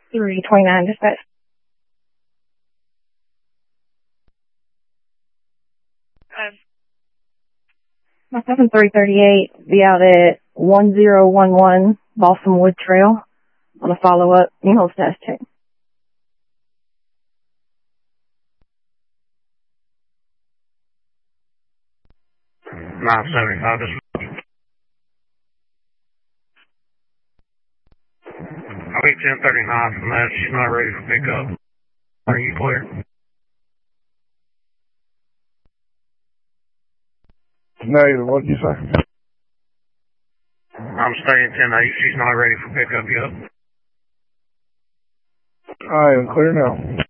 329 dispatch. 7338, be out at 1011 Balsam Wood Trail on a follow-up Needle status check. $9.75. I'll be 10:39 from that. She's not ready for pickup. Are you clear? Negative, what did you say? I'm staying 10-8. She's not ready for pickup yet. I am clear now.